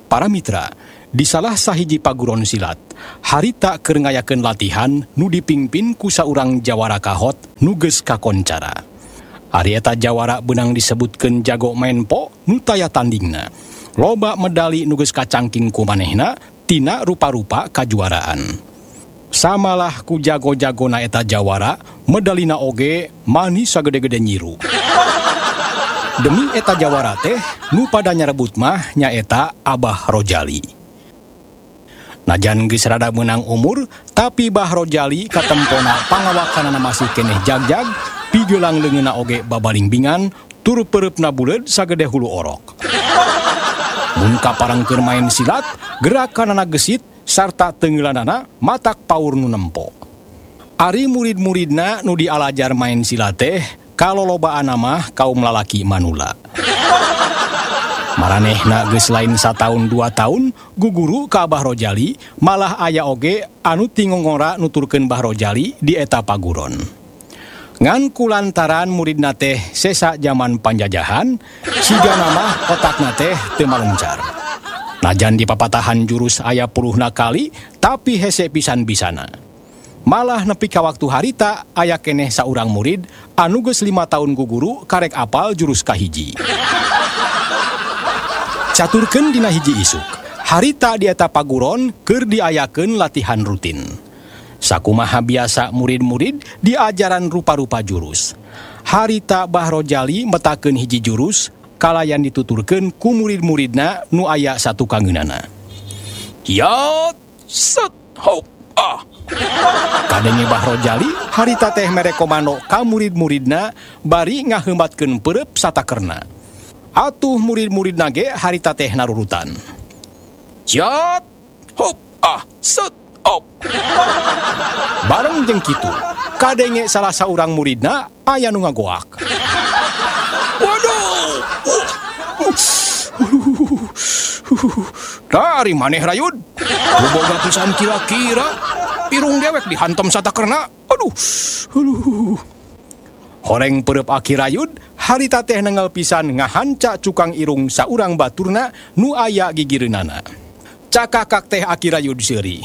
Para mitra, di salah sahiji paguron silat, harita keur ngayakeun latihan nu dipingpin ku saurang jawara kahot nu geus kakoncara. Ari eta jawara beunang disebutkeun jago main po nu taya tandingna. Loba medali nu geus kacangking ku manehna tina rupa-rupa kajuaraan. Samalah ku jago-jagona eta jawara, medalina oge manis sagede-gede nyiru. Demi eta jawara teh, nu pada nyarebut mah nyaeta Abah Rojali. Najan geus rada meunang umur, tapi Bah Rojali katempona pangawakanana masih keneh jagjag, pigeulang leungeunna oge babalingbingan, tur pereupna buleud sagede hulu orok. Mun kaparengkeun main silat, gerakanana gesit sarta teunggelanana matak paur nu nempo. Ari murid-muridna nu dialajar main silat teh kalolobaanna mah kaum lalaki manula. Maranehna geus lain 1 tahun 2 tahun guguru ka Abah Rojali, malah aya oge anu tingongora nuturkeun Bah Rojali di eta paguron. Ngan kulantaran muridna teh sesa zaman panjajahan, sigana mah otakna teh teu malencar. Najan di papatahan jurus aya puluhna kali, tapi hese pisan-bisana. Malah nepi ka waktu harita aya keneh saurang murid anu geus 5 tahun guguru karek apal jurus kahiji. Caturkeun dina hiji isuk, harita di eta paguron keur diayakeun latihan rutin. Sakumaha biasa murid-murid diajaran rupa-rupa jurus. Harita Bah Rojali metakeun hiji jurus kalayan dituturkeun ku murid-muridna nu aya satu kangeunana. Yat set hop ah. Kadenge Bah Rojali harita teh mere komando ka murid-muridna bari ngaheumbatkeun peureup satakerna. Atuh murid-muridna ge harita teh narurutan. Yat hop ah set hop. Bareng jeung kitu, kadenge salah saurang muridna aya nu ngagoak. Waduh. Dari maneh rayud? Boga pisan kira-kira irung dewek dihantam satakerna. Aduh. Horeng peureup Aki Rayud, harita teh nengal pisan ngahanca cukang irung saurang baturna nu aya gigireunana. Cakakak teh Aki Rayud seuri.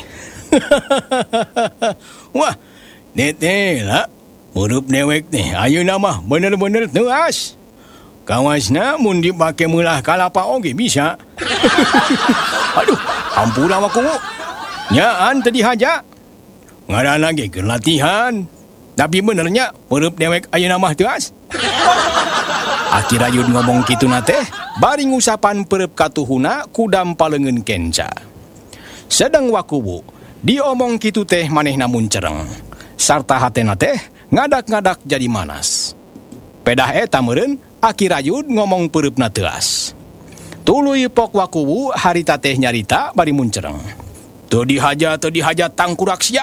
Wah, netela murup dewek teh ayeuna mah bener-bener teuas. Kawasna mun dipake meulah kalapa oge bisa. Aduh, hampura waku. Nyaan teu dihaja. Ngaranna ge keur latihan. Tapi benernya peureup dewek ayeuna mah teuas. Aki Rayud ngomong kituna teh bari ngusapan peureup katuhuna ku dampaleungeun kenca. Sedeng wakubu diomong kitu teh manehna mun cereng. Sarta hatena teh ngadak-ngadak jadi manas. Pedah eta meureun Aki Rayud ngomong peureupeuna teuas. Tuluy pok wakubu harita teh nyarita bari mun cereng. Teu dihaja tangkurak sia.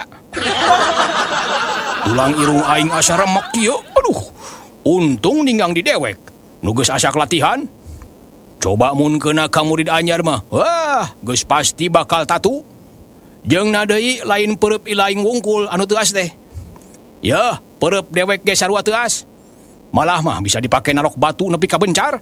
Tulang irung aing asa remek kieu. Aduh. Untung ninggang di dewek. Nu geus asak latihan. Coba mun keuna ka murid anyar mah. Wah, geus pasti bakal tatu. Jeung deui lain peureup ilaing wungkul anu teuas teh. Yah, peureup dewek ge sarua teuas. Malah mah bisa dipake narok batu nepi ka bencar.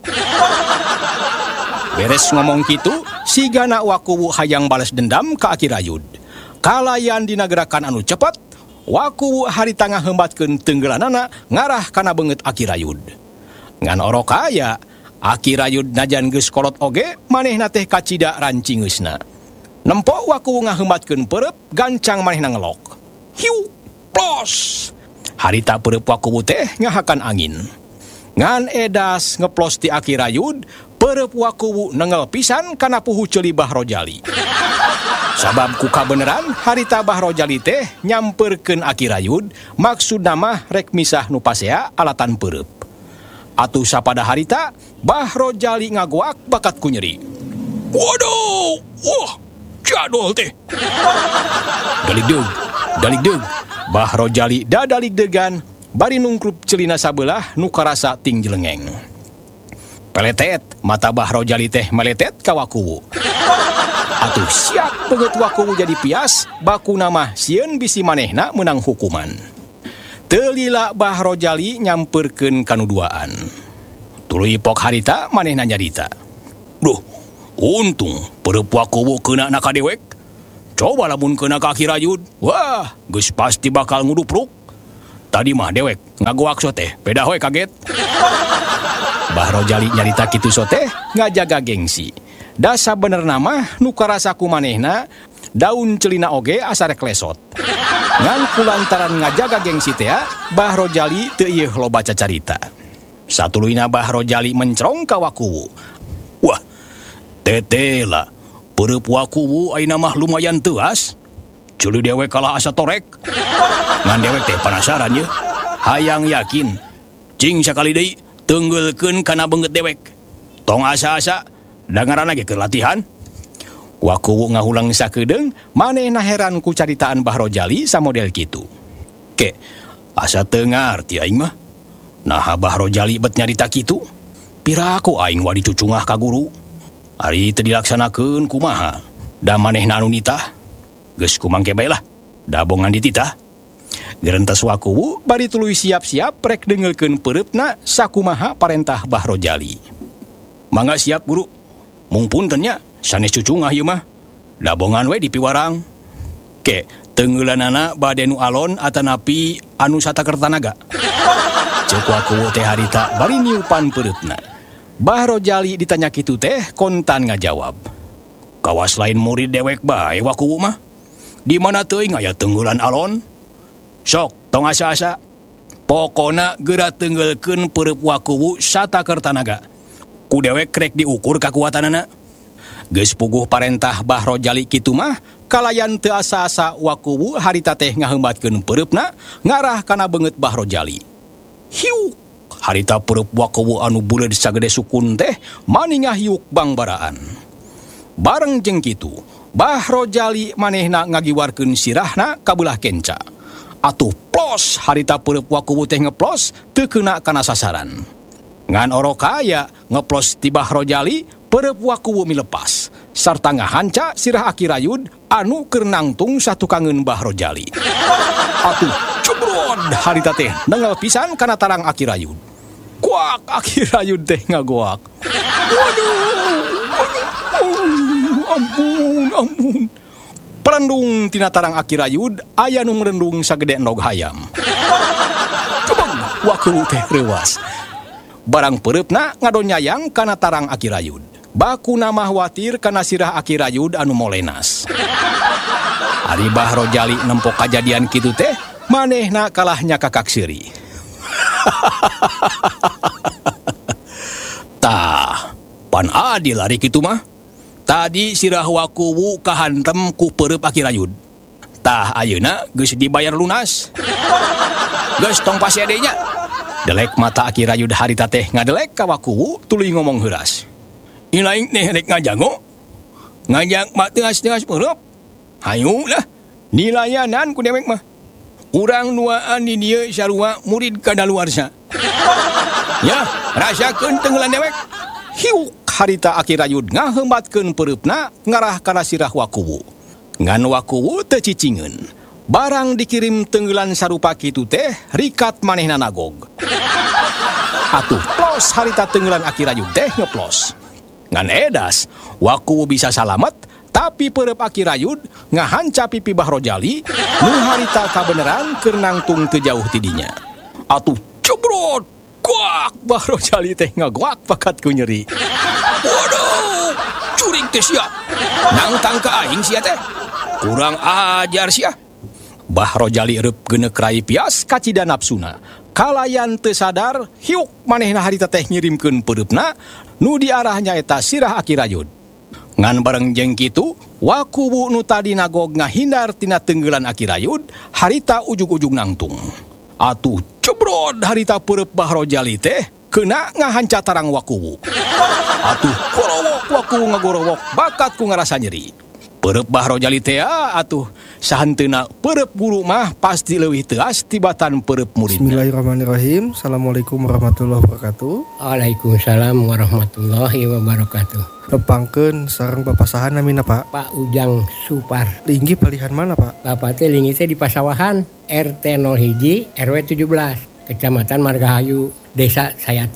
Beres ngomong kitu, sigana wakuwu hayang bales dendam ka Aki Rayud. Kalayan dina gerakan anu cepet, wakuwu harita ngaheumbatkeun teunggelanana ngarah kana beungeut Aki Rayud. Ngan orok aya, Aki Rayud najan geus kolot oge, manehna teh kacida rancingeusna. Nempo wakuwu ngaheumbatkeun peureup, gancang manehna ngelok. Hiu, plos. Harita peureup wakuwu teh ngahakan angin. Ngan edas ngeplos ti Aki Rayud, peureup wakuwu nengel pisan kana puhu ceuli Bah Rojali. Sabab ku kabeneran harita Bah Rojali teh nyamperkeun Aki Rayud, maksudna mah rek misah nu pasea alatan peureup. Atuh sapada harita Bah Rojali ngagoak bakat ku nyeri. Waduh, wah, jadol teh. Dalig-deug. Bah Rojali dadalig degan, bari nungkrup celina sabelah nu karasa ting jelengeng. Peletet, mata Bah Rojali teh meletet ka wakuwu. Atuh siap beungeut wakuwu jadi pias, baku nama sieun bisi manehna menang hukuman. Teu lila Bah Rojali nyamperkeun kanuduaan. Tuluy pok harita manehna nyarita. Duh, Untung perep wakuwu kena na ka dewek. Coba lamun kena ka Aki Rayud. Wah, geus pasti bakal ngudupruk. Tadi mah dewek ngagoak soteh, beda we kaget. Bah Rojali nyarita kitu soteh ngajaga gengsi. Da sabenerna mah nu karasa ku manehna daun celina oge asa rek lesot. Ngan kulantaran ngajaga gengsi teh, Bah Rojali teu ieu loba cacarita. Satuluyna Bah Rojali mencrong ka wakuwu. Wah, tetela, perep wakuwu ayeuna mah lumayan teuas. Ceuli dewek kalah asa torek. Ngan dewek teh penasaran ye. Hayang yakin, cing sakali deui teunggeulkeun kana beungeut dewek. Tong asa-asa da ngaranna ge keur latihan. Wakuwu ngahulang sakedeung, manehna heran ku caritaan Bah Rojali samodel kitu. Ke, asa teu ngarti aing mah. Nah Bah Rojali bet nyarita kitu. Piraku aing wadi cucungah ka guru. Ari teu dilaksanakeun kumaha? Da manehna anu nitah. Geus kumangke bae lah. Da bongan dititah. Gerentas wakuwu bari tuluy siap-siap rek dengeulkeun pereupna sakumaha parentah Bah Rojali. Mangga siap guru. Mung punten nya, sanes cucungah ieu mah. Da bongan we dipiwarang. Ke, teungeulanana bade nu alon atanapi anu satakertanaga. Ceuk wakuwu teh harita bari niupan pereupna. Bah Rojali ditanya kitu teh kontan ngajawab. Kawas lain murid dewek bae wakuwu mah. Di mana teuing aya teunggulan alon? Sok, tong asa-asa. Pokona geura teunggeulkeun pereup wakuwu satakertanaga. Ku dewek rek diukur kakuatanana. Geus puguh parentah Bah Rojali kitu mah, kalayan teu asa-asa wakuwu harita teh ngaheumbatkeun pereupna ngarah kana beungeut Bah Rojali. Hiuk, harita pereup wakuwu anu buleud sagede sukun teh maningah hiuk bangbaraan. Bareng jeung kitu, Bah Rojali manehna ngagiwarkeun sirahna ka beulah kenca. Atuh plos harita pereup wakuwu teh ngeplos teu keuna kana sasaran. Ngan orokaya ngeplos ti Bah Rojali pereup wakuwu milepas sarta ngahanca sirah Aki Rayud anu keur nangtung satukangeun Bah Rojali. Atuh cubrod harita teh nengel pisan kana tarang Aki Rayud. Kuak Aki Rayud teh ngagoak. Ampun. Perendung tina tarang Aki Rayud aya nu merendung sagede endog hayam. Cebang wakuwu teh reuwas. Barang pereupna ngadonyayang kana tarang Aki Rayud. Bakuna mah watir kana sirah Aki Rayud anu molenas. Ari Bah Rojali nempok kajadian kitu teh, manehna kalahnya kakak seuri. Tah, pan adil ari kitu mah. Tadi sirah wakuwu kahantem ku pereup Aki Rayud. Tah ayeuna geus dibayar lunas. Geus tong pasede nya. Delek mata Aki Rayud harita teh ngadelek ka wakuwu tuluy ngomong heuras. Ilaing teh rek ngajango. Ngajak mak teas-teas pereup. Hayu lah. Nilayanan ku dewek mah. Urang nuaan di dieu sarua murid kadaluarsa. Ya, rasakeun teunggulan dewek. Hiuk harita Aki Rayud ngaheumbatkeun pereupna ngarah kana sirah wakuwu. Ngan wakuwu teu cicingeun. Barang dikirim teunggulan sarupa kitu teh rikat manehna nagog. Atuh plos harita teunggulan Aki Rayud teh ngeplos. Ngan edas wakuwu bisa salamet tapi pereup Aki Rayud ngahanca pipi Bah Rojali nu harita kabeneran keur nangtung teu jauh ti dinya. Atuh cebrot kuak Bah Rojali teh ngagoak pakat ku nyeri. Waduh, curig teh sia. Nangtang ka aing sia teh. Kurang ajar sia. Bah Rojali reup geuneuh rai pias kacida napsuna. Kalayan teu sadar, hiuk manehna harita teh ngirimkeun pereupna nu diarahnya eta sirah Aki Rayud. Ngan bareng jeung kitu, wakuwu nu tadi nagog ngahindar tina teunggulan Aki Rayud, harita ujug-ujug nangtung. Atuh cebrod harita pereup Bah Rojali teh keuna ngahanca tarang wakuwu. Atuh gorowok wakuwu ngagorowok bakat ku ngarasa nyeri. Pereup Bah Rojali teh atuh sahanteuna pereup guru mah pasti leuwih teuas tibatan pereup muridna. Bismillahirrahmanirrahim. Assalamualaikum warahmatullahi wabarakatuh. Waalaikumsalam warahmatullahi wabarakatuh. Nepangkeun sareng papasahan namina Pak. Pak Ujang Supar. Linggi palihan mana Pak? Bapak teh linggi teh di Pasawahan, RT 01 RW 17, Kecamatan Margahayu, Desa Sayati.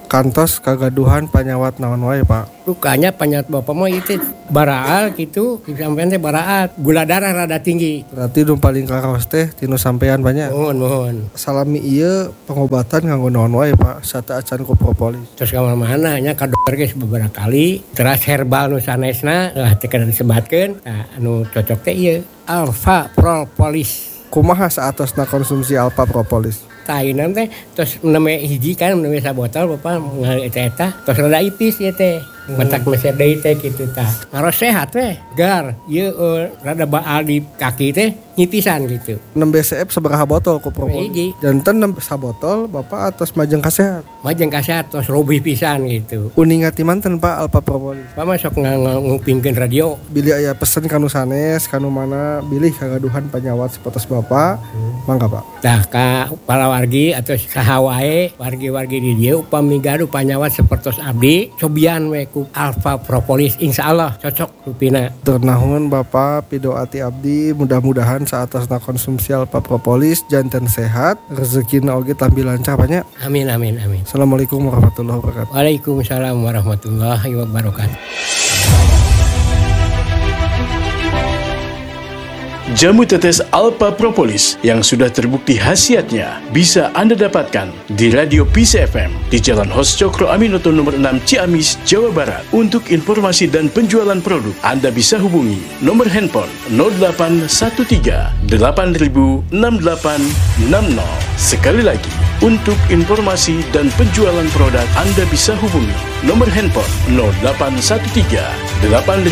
kantos kagaduhan panyawat naon wae Pak. Lukanya panyat bapak mah itu baraal gitu, sampean teh baraal, gula darah rada tinggi. Berarti nu paling karaos teh tinu sampean banyak. Mohon. Salami ieu pengobatan nganggo naon wae Pak? Sata acan ku propolis. Terus kamana nya ka dokter geus beberapa kali, terus herbal nu sanesna teh kada disebatkeun. Nah, anu cocok teh ieu Alpha Propolis. Kumaha saatosna konsumsi Alpha Propolis? Tainan teh terus meneme hiji kan meneme sabotol bapak ngali eta terus rada ipis ieu teh. Matak meser deui teh kitu tah. Ngaros sehat teh, gar. Ieu rada baal di kaki teh nyipisan gitu. 6 BCF sabaraha botol ku propolis? Hiji. Janten 6 sabotol Bapak atas majeng kasehat. Majeng kasehat terus robih pisan gitu. Uningat ti manten Pak Alpha Propolis. Pak mah sok ngupingkeun radio. Bilih aya pesen kanu sanes kanu mana bilih kagaduhan panyawat sapotos Bapak. Mangga Pak. Tah ka para wargi atau saha wae wargi-wargi di dieu upami gaduh panyawat sapertos abdi cobian we ku Alpha Propolis insyaallah cocok rupina. Ternahun Bapak pidoati abdi mudah-mudahan saatosna konsumsi Alpha Propolis janten sehat rezekina oge tampi lancar banyak. Amin. Assalamualaikum warahmatullahi wabarakatuh. Waalaikumsalam warahmatullahi wabarakatuh. Jamu tetes Alpha Propolis yang sudah terbukti khasiatnya bisa Anda dapatkan di Radio Peace FM di Jalan Hos Cokro Aminoto nomor 6 Ciamis, Jawa Barat. Untuk informasi dan penjualan produk, Anda bisa hubungi nomor handphone 0813 8000 6860. Sekali lagi, untuk informasi dan penjualan produk, Anda bisa hubungi nomor handphone 0813 8000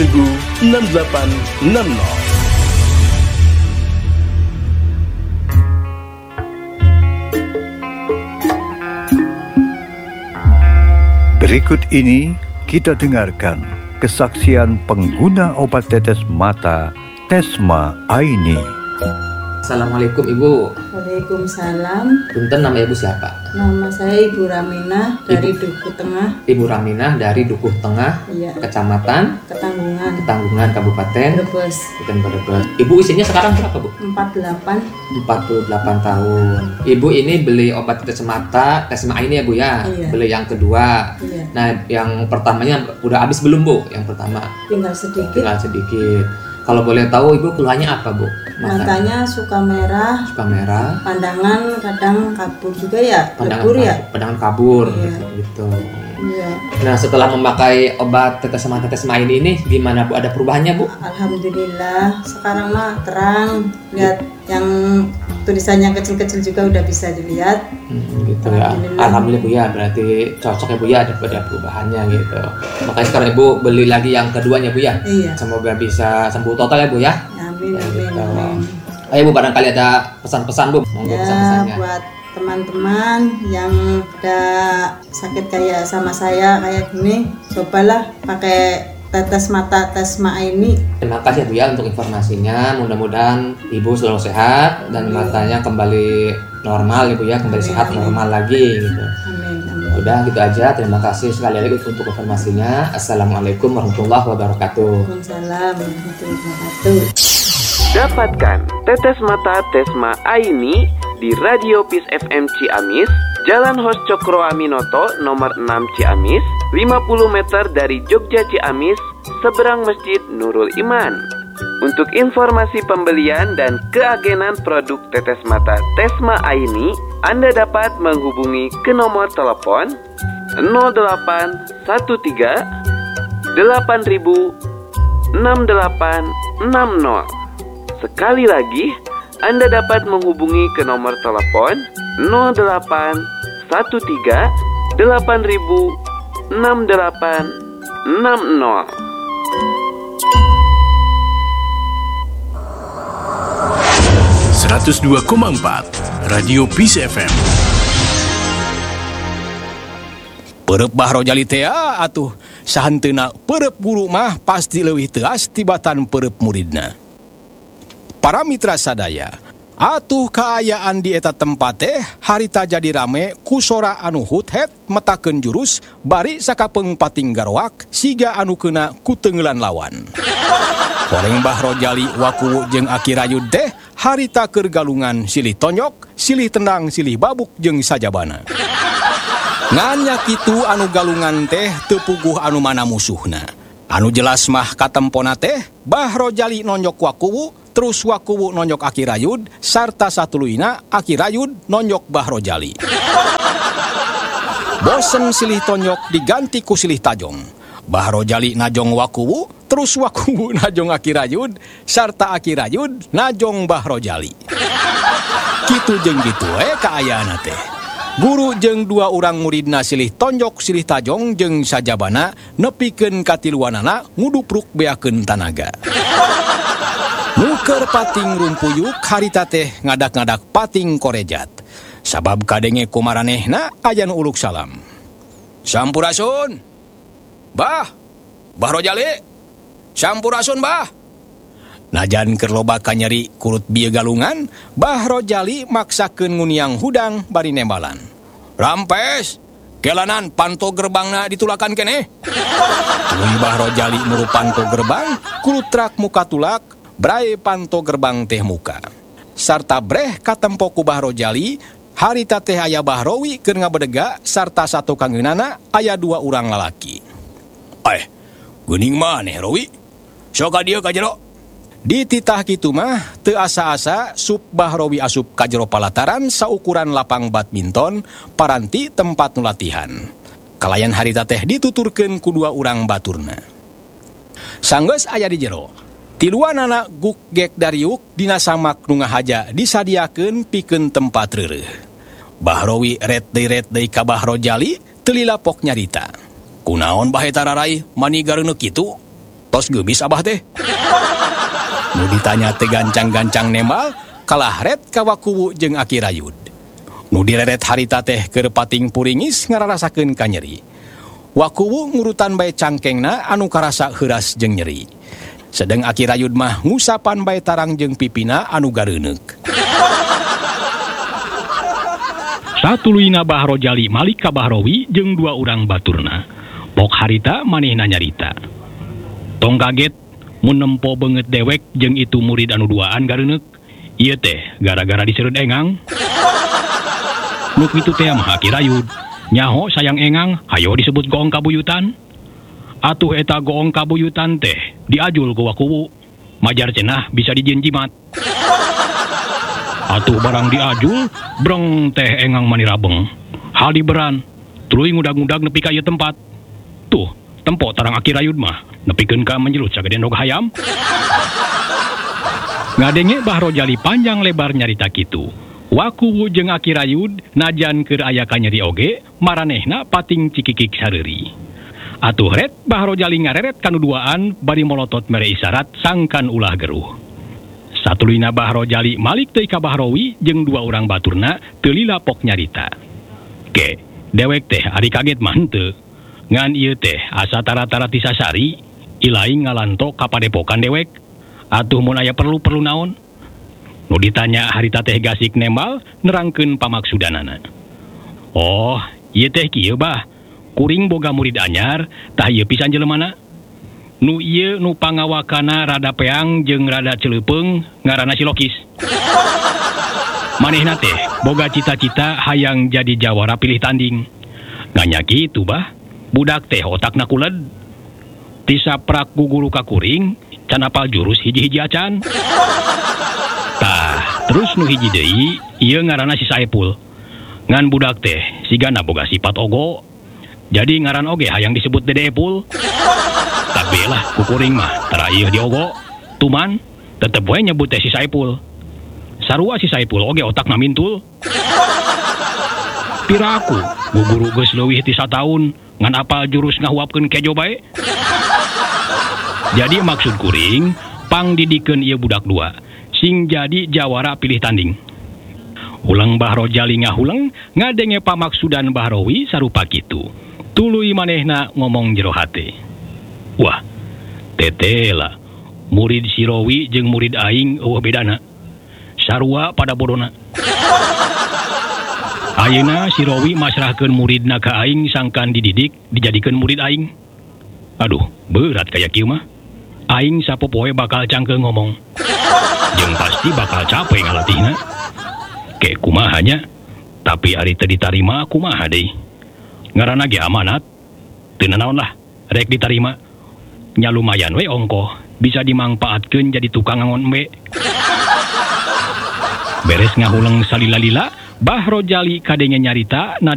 6860. Berikut ini kita dengarkan kesaksian pengguna obat tetes mata Tesma Aini. Assalamualaikum Ibu. Waalaikumsalam. Punten, nama Ibu siapa? Nama saya Ibu Raminah dari Dukuh Tengah. Ibu Raminah dari Dukuh Tengah, Iya. Kecamatan Ketanggungan, Kabupaten Brebes. Brebes. Ibu usianya sekarang berapa, Bu? 48. 48 tahun. Ibu ini beli obat tetes mata Tesma Aini ya, Bu ya? Iya. Beli yang kedua. Iya. Nah, yang pertamanya udah habis belum, Bu? Yang pertama Tinggal sedikit. tinggal sedikit. Kalau boleh tahu Ibu keluhannya apa, Bu? Matanya suka merah, suka merah, pandangan kadang kabur juga ya, lebur ya. pandangan kabur, Iya. gitu. Iya. Nah, setelah memakai obat tetes mata Tesma ini gimana, Bu? Ada perubahannya, Bu? Alhamdulillah. Sekarang mah terang. Lihat yang tulisannya kecil-kecil juga udah bisa dilihat. Gitu ya. Alhamdulillah, Bu ya. Berarti cocok ya, Bu ya, ada perubahannya gitu. Makanya sekarang Ibu beli lagi yang keduanya, Bu ya. Iya. Semoga bisa sembuh total ya, Bu ya. Amin, Ya, amin, gitu. amin. Ayo, Bu, barangkali ada pesan-pesan, Bu. Monggo Ya, pesan-pesannya. buat teman-teman yang ada sakit kayak sama saya kayak gini, cobalah pakai tetes mata Tesma ini. Terima kasih, Bu ya, untuk informasinya. Mudah-mudahan Ibu selalu sehat dan matanya kembali normal, Ibu ya, kembali sehat normal lagi gitu. Amin, amin. Udah gitu aja. Terima kasih sekali lagi untuk informasinya. Assalamualaikum warahmatullahi wabarakatuh. Waalaikumsalam warahmatullahi wabarakatuh. Dapatkan tetes mata Tesma Aini di Radio Peace FM Ciamis, Jalan Hos Cokro Aminoto nomor 6 Ciamis, 50 meter dari Jogja Ciamis, seberang Masjid Nurul Iman. Untuk informasi pembelian dan keagenan produk tetes mata Tesma Aini, Anda dapat menghubungi ke nomor telepon 0813 8000 6860. Sekali lagi, Anda dapat menghubungi ke nomor telepon 0813 8000 6860. Radio Peace FM. Perep Bahro Jali teh atuh sahanteuna perep guru mah pasti leuwih teas tibatan perep muridna. Para mitra sadaya, atuh kaayaan di eta tempat teh harita jadi rame ku sora anu hut-het metakeun jurus bari sakapeung pating garwak siga anu keuna ku teungeulan lawan. Horeng Bahro Jali waku jeung Aki Rayud teh harita keur galungan silih tonyok, silih tendang, silih babuk jeung sajabana. Nganya kitu anu galungan teh teu puguh anu mana musuhna. Anu jelas mah katempona teh Bahro Jali nonjok Wakuwu, terus Wakuwu nonjok Aki Rayud, sarta satuluina Aki Rayud nonjok Bahro Jali. Bosen silih tonjok diganti ku silih tajong. Bahro Jali najong Wakuwu, terus Wakuwu najong Aki Rayud, sarta Aki Rayud najong Bahro Jali. Kitu jeung gitu kaayana teh. Guru jeung dua orang muridna silih tonjok silih tajong jeung sajabana nepikeun katiluanana ngudupruk beakeun tanaga. Nuker pating rumpuyuk harita teh ngadak-ngadak pating korejat. Sabab kadenge kumaranehna aya nu uluk salam. Sampurasun. Bah, Bahro Jali. Sampurasun, Bah. Najan keur loba kanyeri kulut bieu galungan, Bahro Jali maksakeun nguniang hudang bari nembalan. Rampes, kelanan panto gerbangna ditulakan keneh. Tuluy Bahro Jali muru panto gerbang, kulut trak muka tulak, brae panto gerbang teh muka. Sarta breh katempo ku Bahro Jali, harita teh aya Bahrowi keur ngabedega sarta satu kangeunana aya dua urang lalaki. Geuning maneh Rowi? Sok ka dieu ka jero. Di titah kitu mah teu asa-asa sup Bahrowi asup ka jero palataran saukuran lapang badminton paranti tempat nu latihan. Kalayan harita teh dituturkeun ku dua urang baturna. Sanggeus aya di jero, tiluanana guk gek dariuk dina samak nu ngahaja disadiakeun pikeun tempat reureuh. Bahrowi ret deui ka Bahro Jali teu lilapok nyarita. Kunaon bae tararai mani gareuneu kitu? Tos geubis abah teh. Nu ditanya teh gancang-gancang nembal, kalah ret ka Wakuwu jeung Aki Rayud. Nu direret harita teh keur pating puringis ngararasakeun ka nyeri. Wakuwu ngurutan bae cangkengna anu karasa heuras jeung nyeri. Sedeng Aki Rayud mah ngusapan bae tarang jeung pipina anu gareuneuk. Satuluina Bahro Jali malik ka Bahrowi jeung dua urang baturna. Pok harita manehna nyarita. Tong kaget mun nempo beungeut dewek jeung itu murid anu duaan gareuneuk. Ieu teh gara-gara diseureud engang. Nu kitu teh mah Aki Rayud. Nyaho sayang engang, hayo disebut goong kabuyutan. Atuh eta goong kabuyutan teh diajul ku Wakuwu. Majar cenah bisa dijieun jimat. Atuh barang diajul, breng teh engang mani rabeng. Hal diberan, tuluy ngudag-ngudag nepi ka ieu tempat. Tuh, tempo tarang Aki Rayud mah nepikeun ka menjelut sagede endog hayam. Ngadenge Bahro Jali panjang lebar nyarita kitu. Wakuwu jeung Aki Rayud najan keur aya ka nyeri oge, maranehna pating cikikik sareuri. Atuh ret Bahro Jali ngareret kanu duaan bari molotot mere isyarat sangkan ulah geruh. Satuluina Bahro Jali malik teuy ka Bahrowi jeung dua urang baturna teu lilapok nyarita. Ke, dewek teh ari kaget mah henteu. Ngan ieu teh asa tara-tara ti sasari, ilaing ngalanto ka padepokan dewek. Atuh mun aya perlu naon? Nu ditanya harita teh gasik nembal nerangkeun pamaksudanana. Oh, ieu teh kieu bah. Kuring boga murid anyar, tah ieu pisan jelemana. Nu ieu nu pangawakana rada peang jeung rada celeupeung ngaranna si Lokis. Manehna teh boga cita-cita hayang jadi jawara pilih tanding. Nganya kitu bah. Budak teh otakna kuled. Tisaprak guguru ka kuring, can apal jurus hiji-hiji acan. Tah, terus nu hiji deui, ieu ngaranna si Saepul. Ngan budak teh sigana boga sifat ogo. Jadi ngaran oge hayang disebut Dede Epul. Tapi lah ku kuring mah tara ieu diogo. Tuman tetep we nyebut teh si Saepul. Sarua si Saepul oge otakna mintul. Piraku guguru geus leuwih ti 1 taun ngan apal jurus ngahuapkeun kejo bae. Jadi maksud kuring pang didikeun ieu budak dua sing jadi jawara pilih tanding. Ulang Bahro Jali ngahuleng ngadenge pamaksudan Bahrowi sarupa kitu. Tuluy manehna ngomong jero hate. Wah, tetela murid si Rowi jeung murid aing eueuh bedana. Sarua pada bodona. Ayeuna si Rowi masrahkeun muridna ka aing sangkan dididik dijadikeun murid aing. Aduh, berat kayak kieu mah. Aing sapopoe bakal cangkeung ngomong. Jeung pasti bakal capek ngalatihna. Ke kumahanya, tapi ari teu ditarima kumaha deui. Ngaranna ge amanat. Teu naon lah, rek diterima. Nya lumayan we ongkoh, bisa dimangpaatkeun jadi tukang ngangon embe. Beres ngahuleng salila-lila, Bah Rojali kadenge nyarita